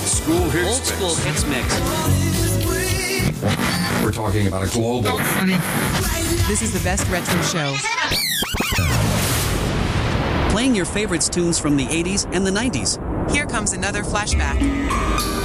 school hits Old school hits mix. We're talking about a global. This is the best retro show. Playing your favorites tunes from the 80s and the 90s. Here comes another flashback.